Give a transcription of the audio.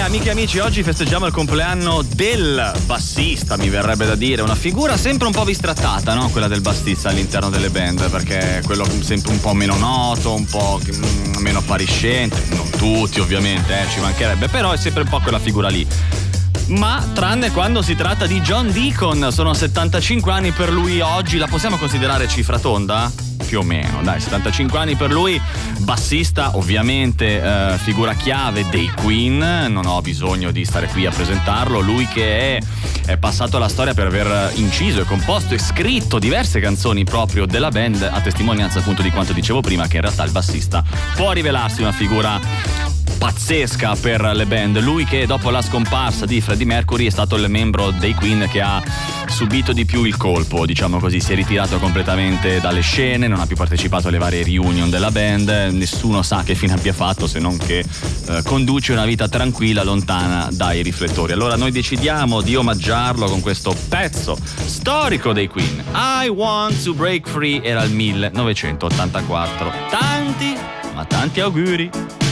amiche e amici, oggi festeggiamo il compleanno del bassista, mi verrebbe da dire, una figura sempre un po' bistrattata, no? Quella del bassista all'interno delle band, perché è quello sempre un po' meno noto, un po' meno appariscente, non tutti ovviamente, ci mancherebbe, però è sempre un po' quella figura lì. Ma tranne quando si tratta di John Deacon, sono 75 anni per lui oggi, la possiamo considerare cifra tonda? Più o meno, dai, 75 anni per lui, bassista ovviamente, figura chiave dei Queen, non ho bisogno di stare qui a presentarlo, lui che è passato alla storia per aver inciso e composto e scritto diverse canzoni proprio della band, a testimonianza appunto di quanto dicevo prima, che in realtà il bassista può rivelarsi una figura pazzesca per le band. Lui che dopo la scomparsa di Freddie Mercury è stato il membro dei Queen che ha subito di più il colpo, diciamo così, si è ritirato completamente dalle scene, non ha più partecipato alle varie reunion della band, nessuno sa che fine abbia fatto se non che conduce una vita tranquilla lontana dai riflettori. Allora noi decidiamo di omaggiarlo con questo pezzo storico dei Queen. I Want to Break Free era il 1984. Tanti, ma tanti auguri.